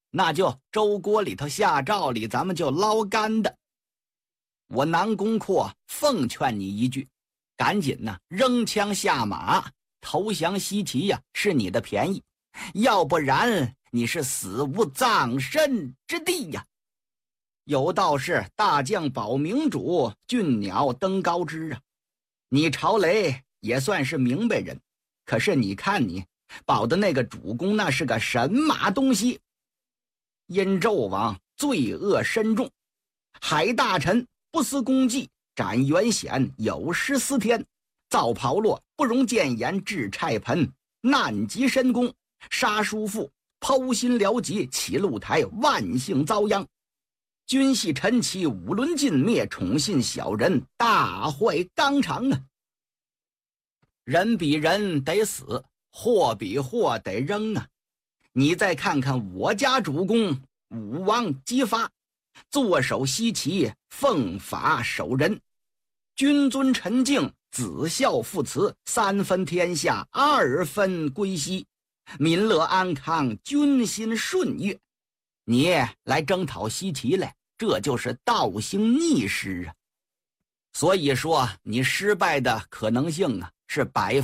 那就粥锅里头下照里，咱们就捞干的。我南宫阔奉劝你一句，赶紧扔枪下马，投降西岐呀，是你的便宜，要不然你是死无葬身之地呀。有道是大将保明主，俊鸟登高枝啊。你曹雷也算是明白人，可是你看你保的那个主公，那是个神马东西。殷纣王罪恶深重，海大臣不思功绩，斩元显有失司天，造炮烙不容谏言，置菜盆难及深宫，杀叔父剖心疗疾，起露台万幸遭殃。君系臣妻，五伦尽灭，宠信小人，大坏纲常啊！人比人得死，货比货得扔啊！你再看看我家主公武王姬发，坐守西岐，奉法守人，君尊臣敬，子孝父慈，3分天下，2分归西，民乐安康，军心顺悦。你来征讨西岐来，这就是倒行逆施啊！所以说你失败的可能性是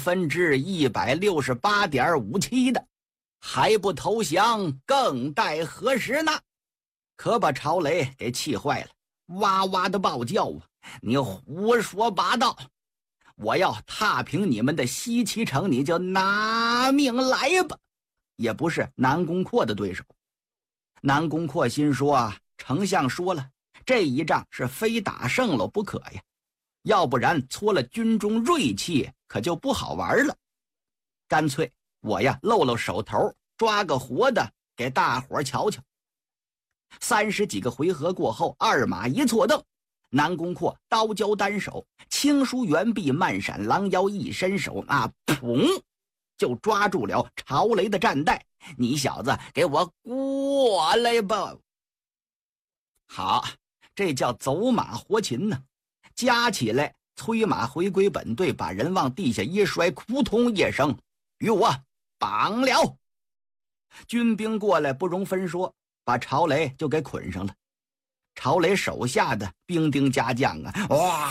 168.57%的，还不投降更待何时呢？可把曹雷给气坏了，哇哇的暴叫啊！你胡说八道！我要踏平你们的西岐城，你就拿命来吧！也不是南宫阔的对手。南宫阔心说丞相说了，这一仗是非打胜了不可呀，要不然搓了军中锐气，可就不好玩了。干脆我露露手头，抓个活的给大伙瞧瞧。30几个回合过后，二马一错蹬，南宫阔刀交单手，轻舒猿臂，慢闪狼腰，一伸手砰就抓住了曹雷的战带。你小子给我过来吧！好，这叫走马活擒呢。加起来催马回归本队，把人往地下一摔，扑通一声，与我绑了。军兵过来不容分说，把曹雷就给捆上了。曹雷手下的兵丁家将哇，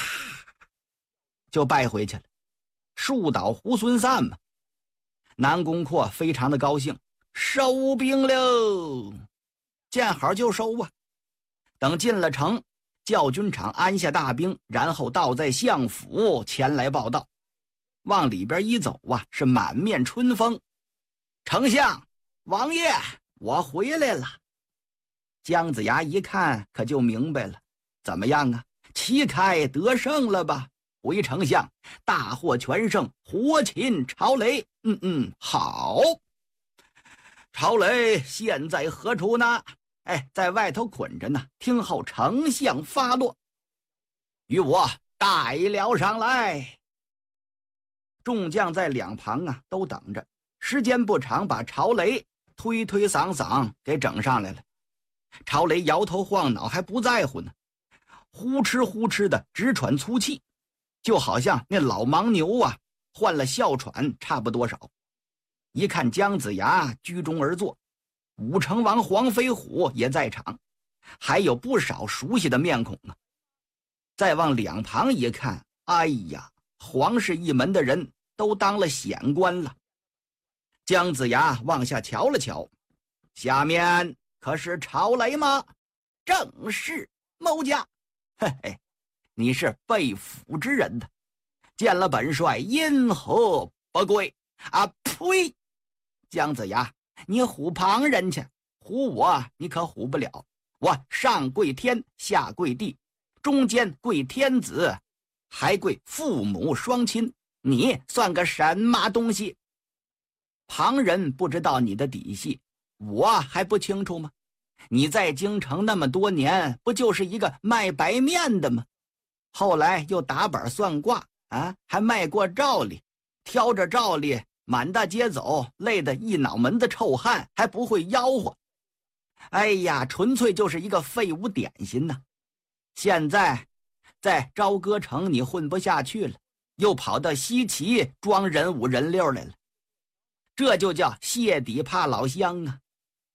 就败回去了，树倒猢狲散嘛。南宫阔非常的高兴，收兵喽，见好就收啊。等进了城，教军场安下大兵，然后倒在相府前来报道。往里边一走是满面春风。丞相，王爷，我回来了。姜子牙一看可就明白了，怎么样旗开得胜了吧？回丞相，大获全胜，活擒曹雷。好。曹雷现在何处呢？在外头捆着呢，听候丞相发落，与我带了上来。众将在两旁都等着，时间不长，把曹雷推推搡搡给整上来了。曹雷摇头晃脑，还不在乎呢，呼哧呼哧的直喘粗气，就好像那老牦牛患了哮喘差不多少。一看姜子牙居中而坐，武成王黄飞虎也在场，还有不少熟悉的面孔再往两旁一看，哎呀，皇室一门的人都当了显官了。姜子牙往下瞧了瞧，下面可是曹雷吗？正是，某家。嘿嘿，你是被俘之人的，见了本帅因何不归？呸！姜子牙，你唬旁人去，唬我你可唬不了。我上跪天，下跪地，中间跪天子，还跪父母双亲，你算个什么东西？旁人不知道你的底细，我还不清楚吗？你在京城那么多年，不就是一个卖白面的吗？后来又打板算卦还卖过照例，挑着照例满大街走，累得一脑门子臭汗，还不会吆喝。哎呀，纯粹就是一个废物点心呐！现在在朝歌城你混不下去了，又跑到西岐装人五人六来了，这就叫谢底怕老乡啊！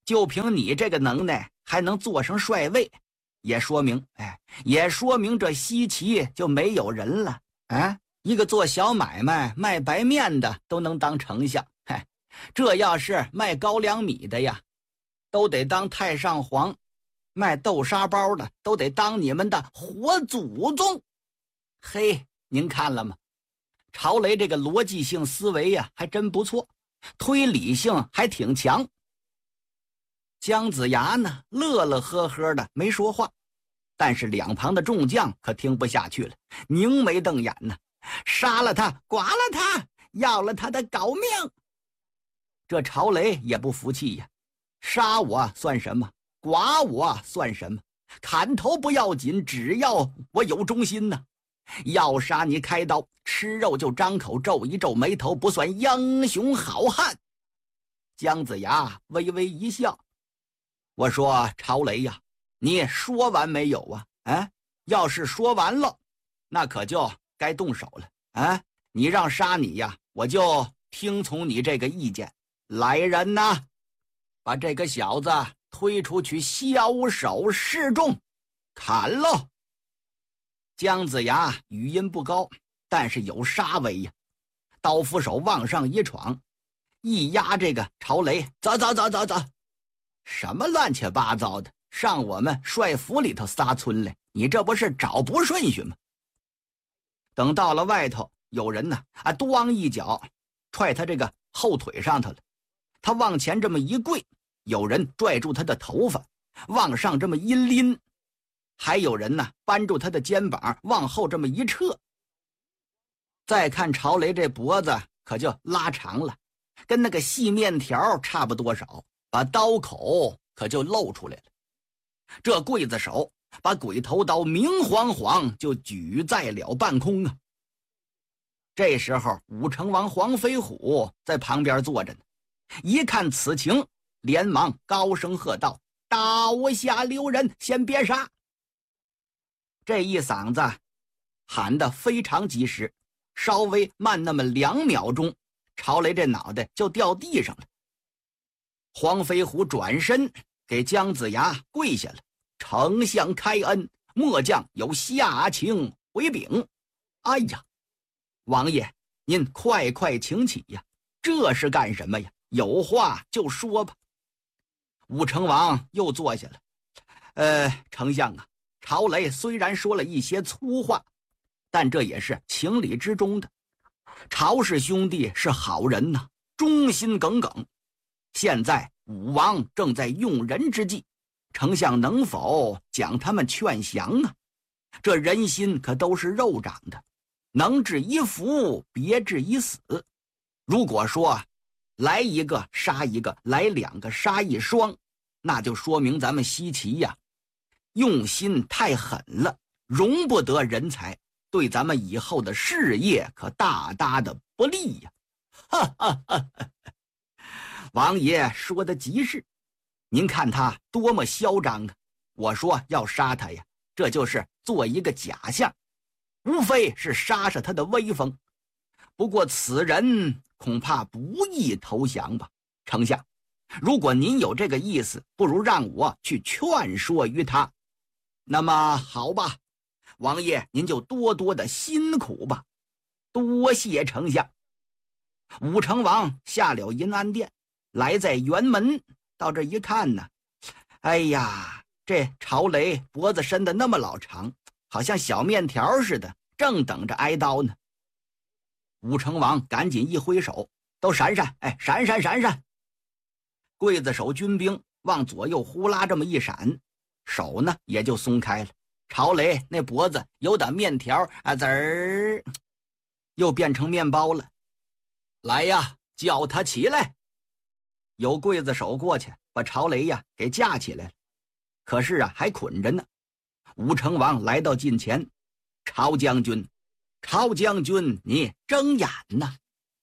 就凭你这个能耐，还能坐上帅位，也说明这西岐就没有人了啊！一个做小买卖卖白面的都能当丞相，这要是卖高粱米的呀，都得当太上皇；卖豆沙包的都得当你们的活祖宗。嘿，您看了吗？曹雷这个逻辑性思维呀，还真不错，推理性还挺强。姜子牙呢，乐乐呵呵的没说话，但是两旁的众将可听不下去了，凝眉瞪眼呢，杀了他，剐了他，要了他的狗命。这曹雷也不服气呀，杀我算什么，剐我算什么，砍头不要紧，只要我有忠心呢。要杀你开刀，吃肉就张口皱一皱眉头，不算英雄好汉。姜子牙微微一笑，我说曹雷呀，你说完没有啊？要是说完了，那可就该动手了啊！你让杀你呀，我就听从你这个意见。来人呐，把这个小子推出去枭首示众，砍了。姜子牙语音不高，但是有杀威呀，刀斧手往上一闯，一压这个曹雷，走，什么乱七八糟的，上我们帅府里头撒村来，你这不是找不顺序吗？等到了外头，有人呢咣一脚踹他这个后腿上头了，他往前这么一跪，有人拽住他的头发往上这么一拎，还有人呢扳住他的肩膀往后这么一撤。再看曹雷这脖子可就拉长了，跟那个细面条差不多少，把刀口可就露出来了。这刽子手把鬼头刀明晃晃就举在了半空啊！这时候武成王黄飞虎在旁边坐着呢，一看此情，连忙高声喝道：刀下留人，先别杀！这一嗓子喊得非常及时，稍微慢那么2秒钟，曹雷这脑袋就掉地上了。黄飞虎转身给姜子牙跪下了：丞相开恩，末将有下情回禀。哎呀，王爷您快请起呀，这是干什么呀？有话就说吧。武成王又坐下了。丞相啊，曹雷虽然说了一些粗话，但这也是情理之中的。曹氏兄弟是好人呐，忠心耿耿。现在武王正在用人之际，丞相能否将他们劝降啊？这人心可都是肉长的，能治一夫，别治一死。如果说来一个杀一个，来2个杀一双，那就说明咱们西岐呀，用心太狠了，容不得人才，对咱们以后的事业可大大的不利呀！哈哈哈！王爷说的极是，您看他多么嚣张啊！我说要杀他呀，这就是做一个假象，无非是杀杀他的威风。不过此人恐怕不易投降吧，丞相，如果您有这个意思，不如让我去劝说于他。那么好吧，王爷您就多多的辛苦吧，多谢丞相。武成王下了银安殿，来在辕门，到这一看呢，哎呀，这曹雷脖子伸得那么老长，好像小面条似的，正等着挨刀呢。武成王赶紧一挥手，都闪闪，闪闪！刽子手军兵往左右呼啦这么一闪，手呢也就松开了。曹雷那脖子由打面条滋儿又变成面包了。来呀，叫他起来！有刽子手过去把曹雷呀给架起来了，可是还捆着呢。武成王来到近前：曹将军，你睁眼呐！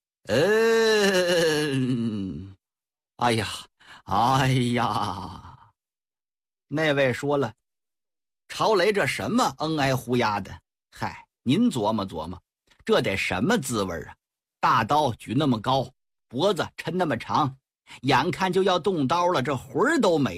哎呀，那位说了，曹雷这什么恩爱胡压的？嗨，您琢磨琢磨，这得什么滋味啊？大刀举那么高，脖子抻那么长， 眼看就要动刀了，这魂儿都没了。